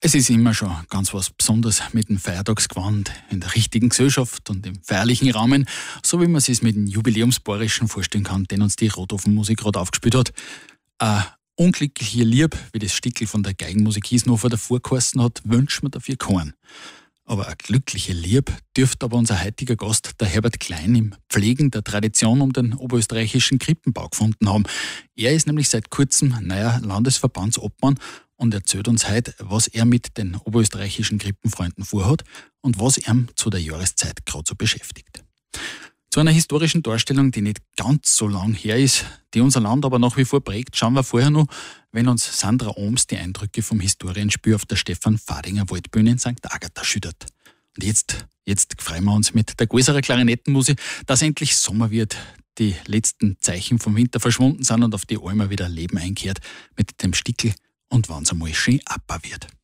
Es ist immer schon ganz was Besonderes mit dem Feiertagsgewand in der richtigen Gesellschaft und im feierlichen Rahmen, so wie man es mit dem Jubiläumsbayerischen vorstellen kann, den uns die Rotofenmusik gerade aufgespielt hat. Ein unglücklicher Lieb, wie das Stickel von der Geigenmusik Hiesnofer davor geheißen hat, wünscht man dafür keinen. Aber ein glücklicher Lieb dürfte aber unser heutiger Gast, der Herbert Klein, im Pflegen der Tradition um den oberösterreichischen Krippenbau gefunden haben. Er ist nämlich seit kurzem neuer Landesverbandsobmann und erzählt uns heute, was er mit den oberösterreichischen Krippenfreunden vorhat und was ihn zu der Jahreszeit gerade so beschäftigt. Zu einer historischen Darstellung, die nicht ganz so lang her ist, die unser Land aber nach wie vor prägt, schauen wir vorher noch, wenn uns Sandra Ohms die Eindrücke vom Historienspiel auf der Stefan-Fadinger Waldbühne in St. Agatha schildert. Und jetzt freuen wir uns mit der Gäuserer Klarinettenmusik, dass endlich Sommer wird, die letzten Zeichen vom Winter verschwunden sind und auf die Alma wieder Leben einkehrt mit dem Stickel und wann's einmal schön abba wird.